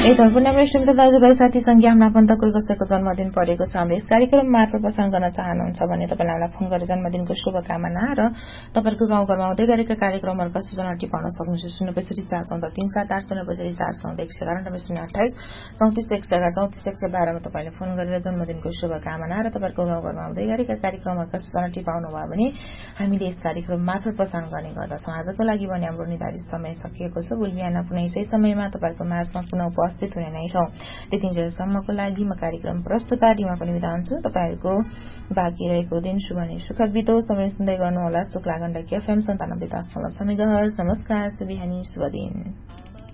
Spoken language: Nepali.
दाजुभाइ साथी संज्ञामा आफन्त कोही कसैको जन्मदिन परेको छ हामीले यस कार्यक्रम मार्फत प्रसारण गर्न चाहनुहुन्छ भने तपाईँलाई हामीलाई फोन गरेर जन्मदिनको शुभकामना र तपाईँको गाउँघरमा हुँदै गरेका कार्यक्रमहरूका सूचना टिपाउन सक्नुहुन्छ। 06574374098 मा तपाईँले फोन गरेर जन्मदिनको शुभकामना र तपाईँको गाउँघरमा हुँदै गरेका कार्यक्रमहरूका सूचना टिपाउनु भयो भने हामीले यस कार्यक्रम मार्फत प्रसारण गर्ने गर्दछौँ। आजको लागि भने हाम्रो निर्धारित समय सकिएको छ। भोलि बिहान पुनः यसै समयमा तपाईँको माझमा पुनः उपस्थित हुने नै छौँ। त्यतिन्जेलसम्मको लागि म कार्यक्रम प्रस्तुतारीमा पनि बिदा हुन्छु। तपाईँहरूको बाँकी रहेको दिन शुभ अनि सुखद बितोस्। तपाईँ सुन्दै गर्नुहोला शुक्ला गण्डकी FM 97.6 मेगाहर्ज। नमस्कार, शुभ बिहानी, शुभ दिन।